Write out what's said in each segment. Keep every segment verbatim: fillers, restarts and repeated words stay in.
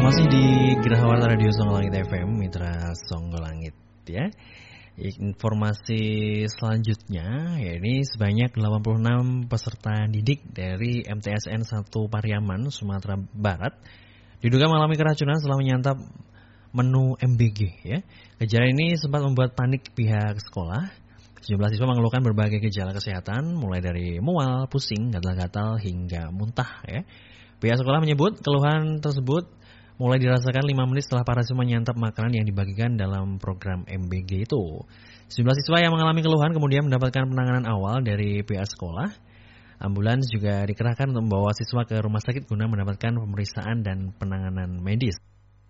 Masih di Gerahawarta Radio Songgolangit F M, Mitra Songgolangit ya. Informasi selanjutnya, ya ini sebanyak delapan puluh enam peserta didik dari M T S N satu Pariaman, Sumatera Barat diduga mengalami keracunan setelah menyantap menu M B G ya. Kejadian ini sempat membuat panik pihak sekolah. Sejumlah siswa mengeluhkan berbagai gejala kesehatan, mulai dari mual, pusing, gatal-gatal hingga muntah ya. Pihak sekolah menyebut keluhan tersebut mulai dirasakan lima menit setelah para siswa menyantap makanan yang dibagikan dalam program M B G itu. Sejumlah siswa yang mengalami keluhan kemudian mendapatkan penanganan awal dari pihak sekolah. Ambulans juga dikerahkan untuk membawa siswa ke rumah sakit guna mendapatkan pemeriksaan dan penanganan medis.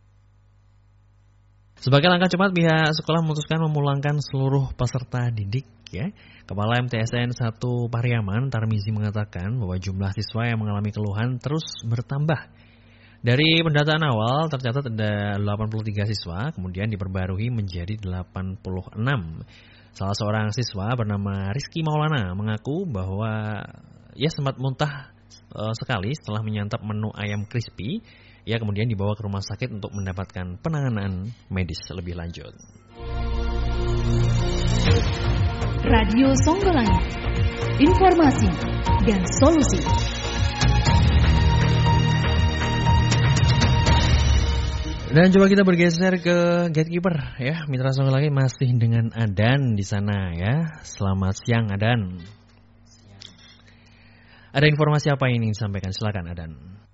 Sebagai langkah cepat, pihak sekolah memutuskan memulangkan seluruh peserta didik ya. Kepala M T S N satu Pariaman, Tarmizi, mengatakan bahwa jumlah siswa yang mengalami keluhan terus bertambah. Dari pendataan awal tercatat ada delapan puluh tiga siswa, kemudian diperbarui menjadi delapan puluh enam. Salah seorang siswa bernama Rizky Maulana mengaku bahwa ia sempat muntah e, sekali setelah menyantap menu ayam crispy. Ia kemudian dibawa ke rumah sakit untuk mendapatkan penanganan medis lebih lanjut. Radio Songgolangit, informasi dan solusi. Dan coba kita bergeser ke Gatekeeper ya. Mitra Songgolangit masih dengan Adan di sana ya. Selamat siang Adan. Ada informasi apa yang ingin disampaikan? Silakan Adan.